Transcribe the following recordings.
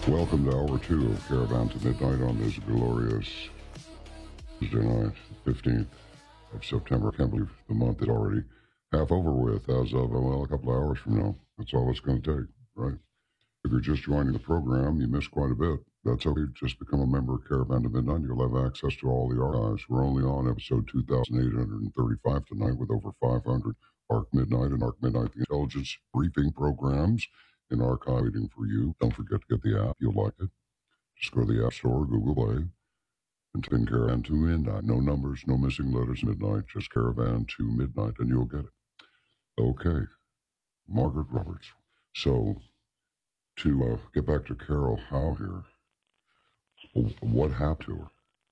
Welcome to Hour 2 of Caravan to Midnight on this glorious Tuesday night, 15th of September. I can't believe the month is already half over with as of, well, a couple of hours from now. That's all it's going to take, right? If you're just joining the program, you missed quite a bit. That's okay. Just become a member of Caravan to Midnight. You'll have access to all the archives. We're only on episode 2,835 tonight with over 500 Arc Midnight and Arc Midnight, the intelligence briefing programs in archive waiting for you. Don't forget to get the app. You'll like it. Just go to the App Store, Google Play, and type in Caravan to Midnight. No numbers, no missing letters, midnight, just Caravan to Midnight, and you'll get it. Okay. Margaret Roberts. So, to get back to Carol Howe here, what happened to her?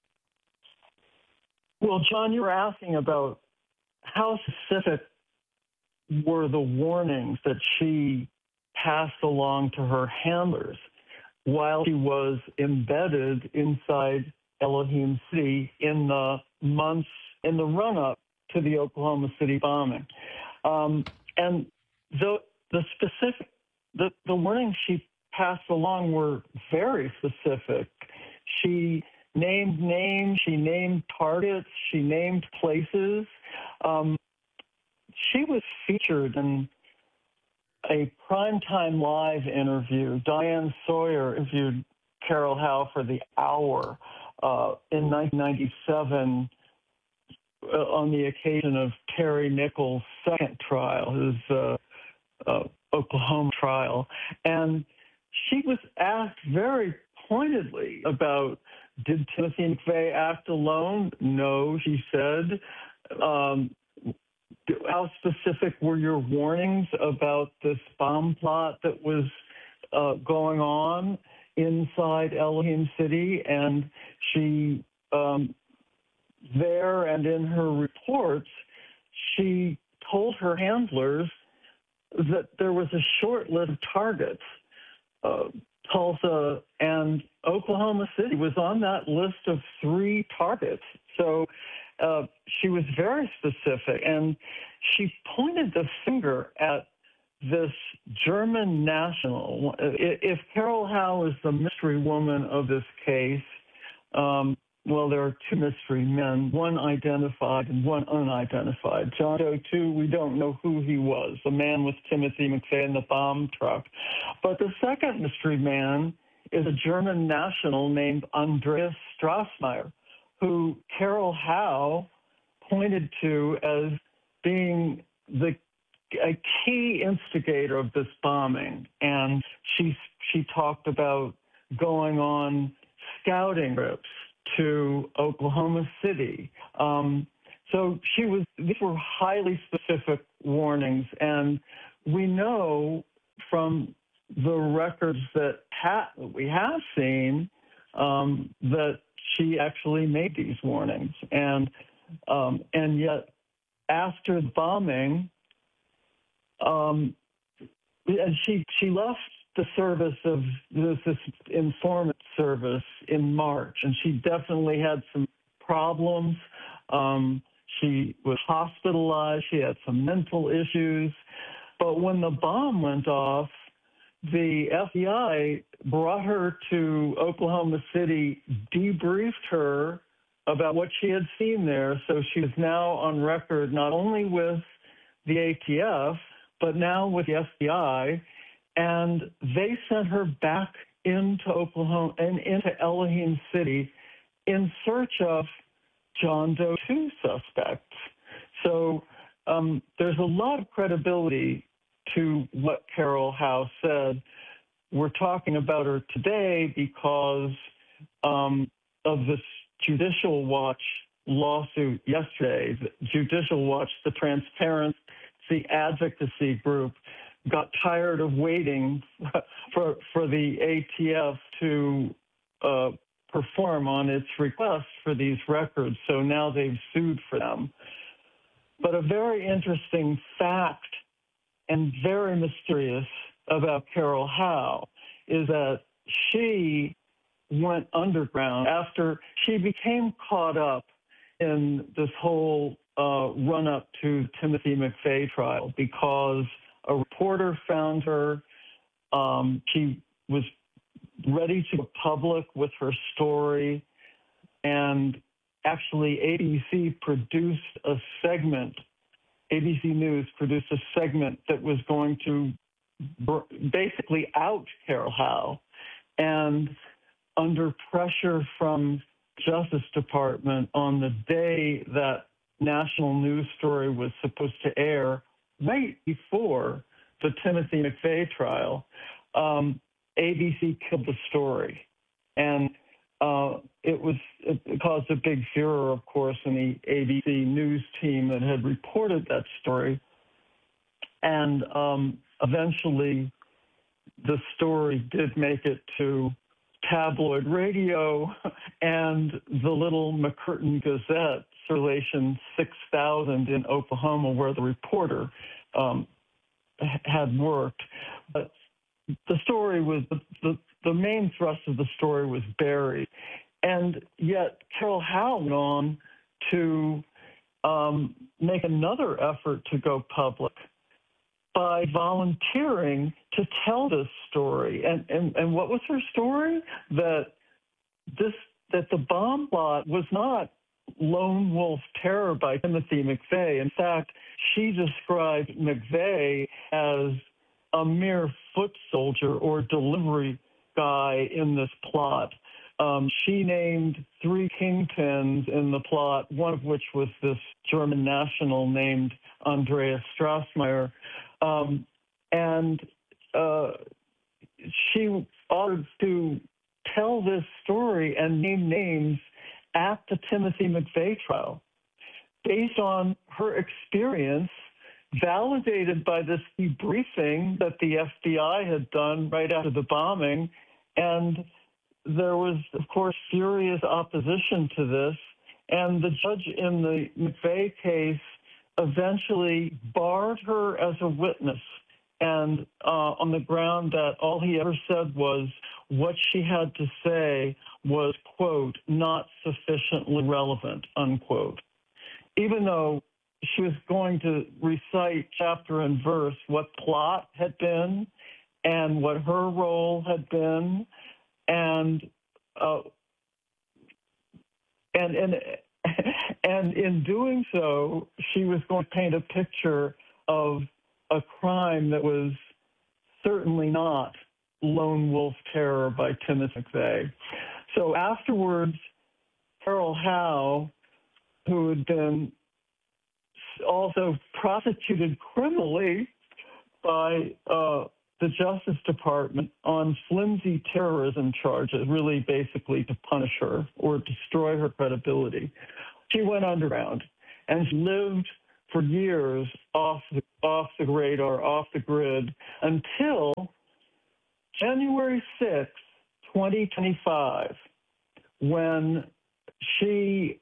Well, John, you were asking about how specific were the warnings that she passed along to her handlers while she was embedded inside Elohim City in the months in the run-up to the Oklahoma City bombing. And the warnings she passed along were very specific. She named names, she named targets, she named places. She was featured in a primetime live interview. Diane Sawyer interviewed Carol Howe for The Hour in 1997 on the occasion of Terry Nichols' second trial, his Oklahoma trial. And she was asked very pointedly about, did Timothy McVeigh act alone? No, she said. How specific were your warnings about this bomb plot that was going on inside Elohim City? And she, there and in her reports, she told her handlers that there was a short list of targets. Tulsa and Oklahoma City was on that list of 3 targets. So she was very specific, and she pointed the finger at this German national. If Carol Howe is the mystery woman of this case, well, there are 2 mystery men, one identified and one unidentified. John Doe 2, we don't know who he was, the man with Timothy McVeigh in the bomb truck. But the second mystery man is a German national named Andreas Strassmeyer, who Carol Howe pointed to as being a key instigator of this bombing. And she talked about going on scouting trips to Oklahoma City. So these were highly specific warnings. And we know from the records that we have seen that she actually made these warnings. And yet after the bombing, and she left the service of this informant service in March, and she definitely had some problems. She was hospitalized. She had some mental issues. But when the bomb went off, the FBI brought her to Oklahoma City, debriefed her about what she had seen there. So she is now on record not only with the ATF, but now with the FBI. And they sent her back into Oklahoma and into Elohim City in search of John Doe 2 suspects. So there's a lot of credibility to what Carol Howe said. We're talking about her today because of this Judicial Watch lawsuit yesterday. The Judicial Watch, the transparency advocacy group, got tired of waiting for the ATF to perform on its request for these records. So now they've sued for them. But a very interesting fact and very mysterious about Carol Howe is that she went underground after she became caught up in this whole run-up to Timothy McVeigh trial because a reporter found her. She was ready to go public with her story. And actually, ABC News produced a segment that was going to basically out Carol Howe. And under pressure from Justice Department on the day that national news story was supposed to air, right before the Timothy McVeigh trial, ABC killed the story. And it caused a big furor, of course, in the ABC News team that had reported that story. And eventually, the story did make it to tabloid radio and the little McCurtain Gazette, circulation 6,000 in Oklahoma, where the reporter had worked. But the story was the main thrust of the story was buried, and yet Carol Howe went on to make another effort to go public by volunteering to tell this story. And what was her story? That the bomb plot was not Lone Wolf Terror by Timothy McVeigh. In fact, she described McVeigh as a mere foot soldier or delivery guy in this plot. She named 3 kingpins in the plot, one of which was this German national named Andreas Strassmayer. And she offered to tell this story and name names at the Timothy McVeigh trial based on her experience, validated by this debriefing that the FBI had done right after the bombing. And there was, of course, furious opposition to this. And the judge in the McVeigh case eventually barred her as a witness, and on the ground that all he ever said was what she had to say was, quote, not sufficiently relevant, unquote. Even though she was going to recite chapter and verse what plot had been and what her role had been, and in doing so, she was going to paint a picture of a crime that was certainly not Lone Wolf Terror by Timothy McVeigh. So afterwards, Carol Howe, who had been also prosecuted criminally by the Justice Department on flimsy terrorism charges, really basically to punish her or destroy her credibility, she went underground and lived for years off the radar, off the grid, until January 6, 2025, when she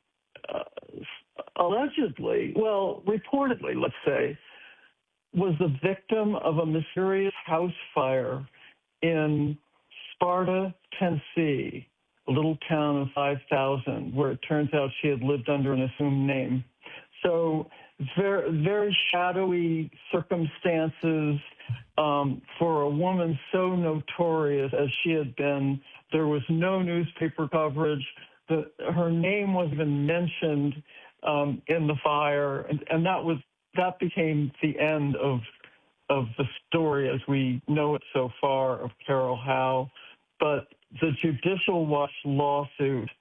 allegedly, well, reportedly, let's say, was the victim of a mysterious house fire in Sparta, Tennessee, a little town of 5,000, where it turns out she had lived under an assumed name. So very, very shadowy circumstances for a woman so notorious as she had been. There was no newspaper coverage. Her name wasn't even mentioned in the fire, and that became the end of the story as we know it so far of Carol Howe. But the Judicial Watch lawsuit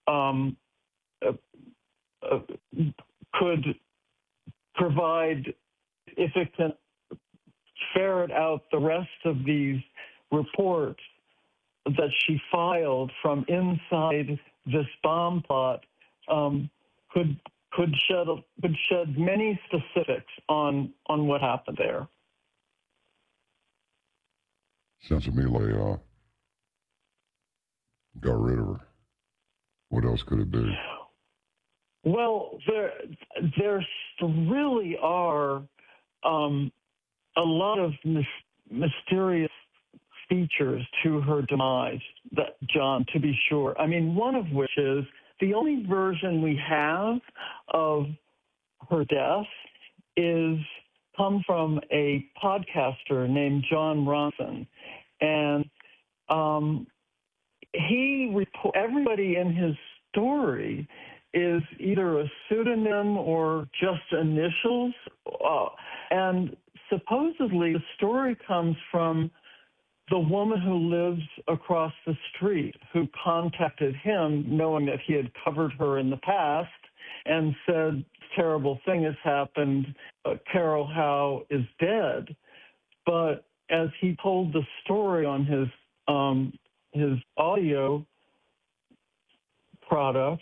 could provide, if it can ferret out the rest of these reports that she filed from inside this bomb plot, could shed many specifics on what happened there. Sounds to me like got rid of her. What else could it be? Well, there really are a lot of mysterious features to her demise, John, to be sure. I mean, one of which is the only version we have of her death comes from a podcaster named Jon Ronson. And everybody in his story is either a pseudonym or just initials. And supposedly the story comes from the woman who lives across the street, who contacted him knowing that he had covered her in the past and said, terrible thing has happened. Carol Howe is dead. But as he told the story on his audio product,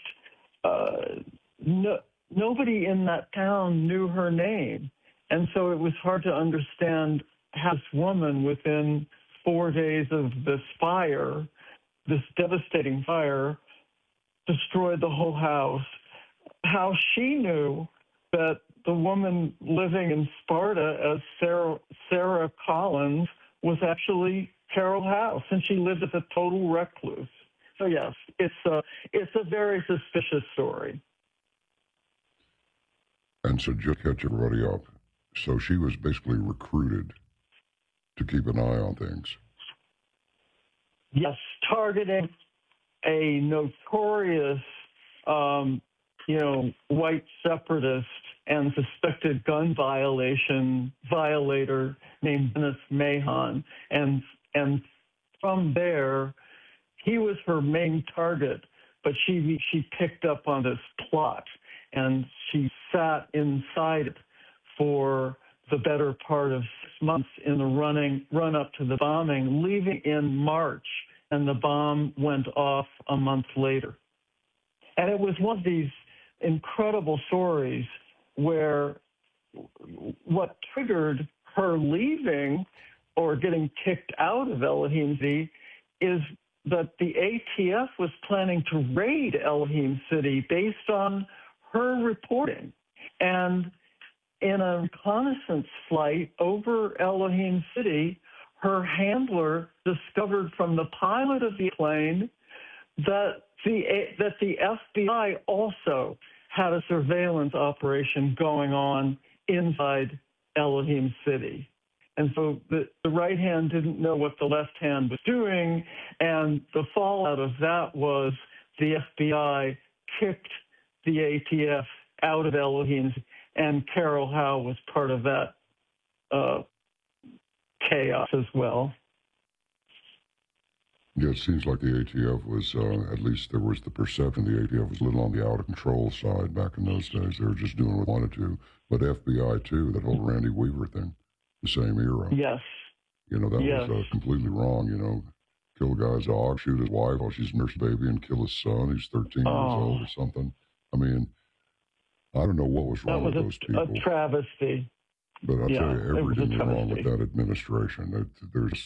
nobody in that town knew her name. And so it was hard to understand how this woman, within 4 days of this fire, this devastating fire, destroyed the whole house, how she knew that the woman living in Sparta as Sarah Collins was actually Carol Howe, since she lived as a total recluse. So yes, it's a very suspicious story. And so just catch everybody up. So she was basically recruited to keep an eye on things. Yes, targeting a notorious, white separatist and suspected gun violator named Dennis Mahon. And from there, he was her main target, but she picked up on this plot, and she sat inside it for the better part of 6 months in the run up to the bombing, leaving in March, and the bomb went off a month later. And it was one of these incredible stories where what triggered her leaving or getting kicked out of Elohim City is that the ATF was planning to raid Elohim City based on her reporting. And in a reconnaissance flight over Elohim City, her handler discovered from the pilot of the plane that the FBI also had a surveillance operation going on inside Elohim City. And so the right hand didn't know what the left hand was doing, and the fallout of that was the FBI kicked the ATF out of Elohim, and Carol Howe was part of that chaos as well. Yeah, it seems like the ATF was, at least there was the perception the ATF was a little on the out of control side back in those days. They were just doing what they wanted to. But FBI, too, that whole Randy Weaver thing, the same era. Yes. That was completely wrong, kill a guy's dog, shoot his wife while she's nursing a baby, and kill his son, who's 13 years old or something. I mean, I don't know what was wrong with those people. That was a travesty. But I'll tell you, everything was wrong with that administration. There's